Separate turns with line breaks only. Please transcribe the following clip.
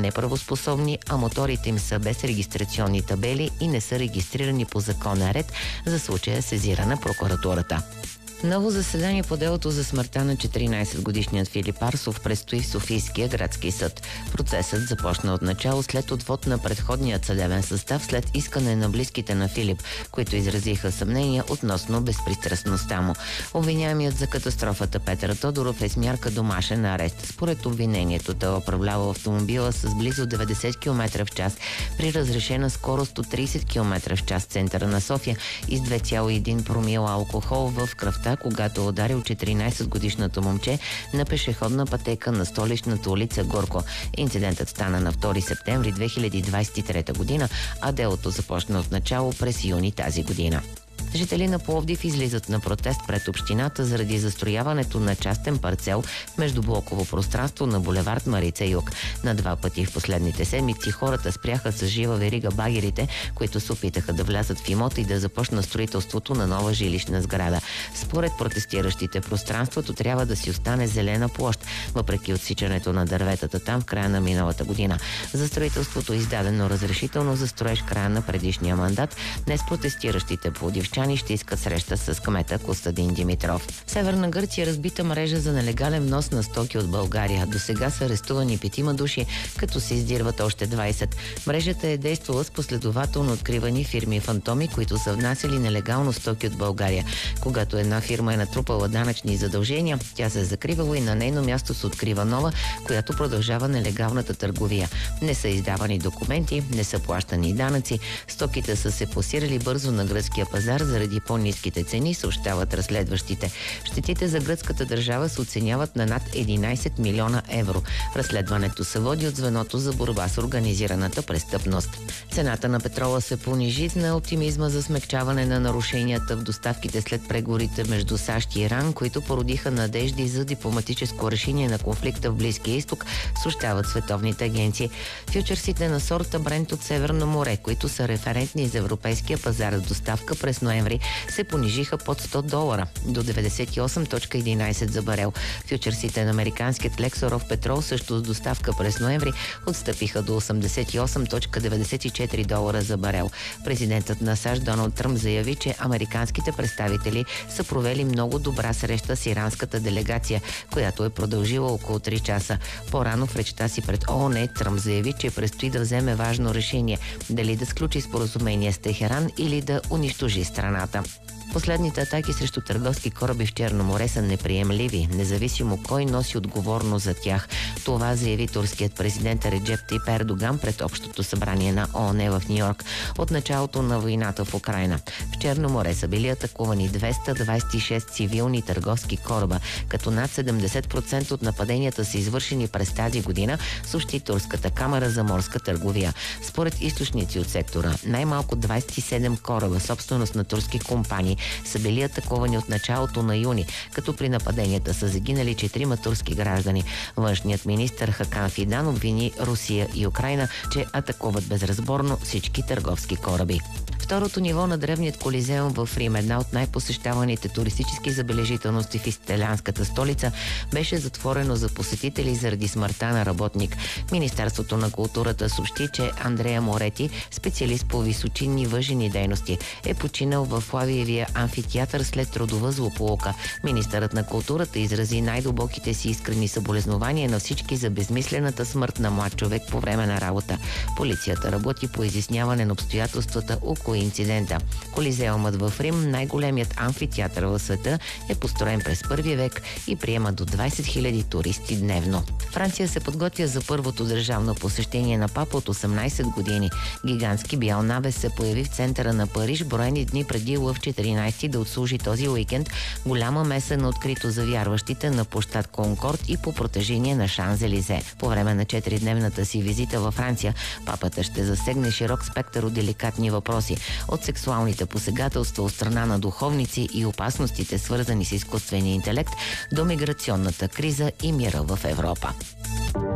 неправоспособни, а моторите им са без регистрационни табели и не са регистрирани по законен ред. За случая сезирана прокуратурата. Ново заседание по делото за смъртта на 14-годишният Филип Арсов предстои в Софийския градски съд. Процесът започна от начало след отвод на предходният съдебен състав след искане на близките на Филип, които изразиха съмнения относно безпристрастността му. Обвиняемият за катастрофата Петър Тодоров е с мярка домашен арест. Според обвинението той управлява автомобила с близо 90 км в час при разрешена скорост от 30 км в час в центъра на София и с 2,1 промила алкохол в кръвта, когато е ударил 14-годишното момче на пешеходна пътека на столичната улица Горко. Инцидентът стана на 2 септември 2023 година, а делото започна от начало през юни тази година. Жители на Пловдив излизат на протест пред общината заради застрояването на частен парцел в междублоково пространство на булевард Марица Юг. На 2 пъти в последните седмици хората спряха с жива верига багерите, които се опитаха да влязат в имота и да започнат строителството на нова жилищна сграда. Според протестиращите, пространството трябва да си остане зелена площ, въпреки отсичането на дърветата там в края на миналата година. За строителството е издадено разрешително за строеж в края на предишния мандат. Днес протестиращите пловдивчани ще искат среща с кмета Костадин Димитров. В Северна Гърция разбита мрежа за нелегален внос на стоки от България. До сега са арестувани 5 души, като се издирват още 20. Мрежата е действала с последователно откривани фирми фантоми, които са внасяли нелегално стоки от България. Когато една фирма е натрупала данъчни задължения, тя се е закривала и на нейно място се открива нова, която продължава нелегалната търговия. Не са издавани документи, не са плащани данъци. Стоките са се пласирали бързо на гръцкия пазар заради по-ниските цени, съобщават разследващите. Щетите за гръцката държава се оценяват на над 11 милиона евро. Разследването се води от звеното за борба с организираната престъпност. Цената на петрола се понижи на оптимизма за смекчаване на нарушенията в доставките след преговорите между САЩ и Иран, които породиха надежди за дипломатическо решение на конфликта в Близкия изток, съобщават световните агенции. Фючерсите на сорта Брент от Северно море, които са референтни за европейския пазар с доставка през ноември, се понижиха под $100 до 98.11 за барел. Фючерсите на американският лексоров петрол също с доставка през ноември отстъпиха до $88.94 за барел. Президентът на САЩ Доналд Тръмп заяви, че американските представители са провели много добра среща с иранската делегация, която е продължила около 3 часа. По-рано в речта си пред ООН Тръмп заяви, че предстои да вземе важно решение – дали да сключи споразумение с Техеран или да унищожи страната. Последните атаки срещу търговски кораби в Черно море са неприемливи, независимо кой носи отговорност за тях. Това заяви турският президент Реджеп Тайип Ердоган пред Общото събрание на ООН в Нью-Йорк от началото на войната в Украйна. В Черно море са били атакувани 226 цивилни търговски кораба, като над 70% от нападенията са извършени през тази година, съобщи Турската камара за морска търговия. Според източници от сектора, най-малко 27 кораба, собственост на турски компании, са били атакувани от началото на юни, като при нападенията са загинали 4 турски граждани. Външният министър Хакан Фидан обвини Русия и Украйна, че атакуват безразборно всички търговски кораби. Второто ниво на древният Колизеум в Рим, една от най-посещаваните туристически забележителности в италианската столица, беше затворено за посетители заради смъртта на работник. Министерството на културата съобщи, че Андреа Морети, специалист по височинни въжени дейности, е починал в Флавиевия амфитеатър след трудова злополука. Министърът на културата изрази най-дълбоките си искрени съболезнования на всички за безмислената смърт на млад човек по време на работа. Полицията работи по изясняване на обстоятелствата около инцидента. Колизеумът в Рим, най-големият амфитеатър в света, е построен през 1 век и приема до 20 000 туристи дневно. Франция се подготвя за първото държавно посещение на папа от 18 години. Гигантски бял навес се появи в центъра на Париж броени дни преди Лъв 14 да отслужи този уикенд голяма меса на открито за вярващите на площад Конкорд и по протежение на Шанзелизе. По време на 4-дневната си визита във Франция, папата ще засегне широк спектър от деликатни въпроси, от сексуалните посегателства от страна на духовници и опасностите, свързани с изкуствения интелект, до миграционната криза и мира в Европа.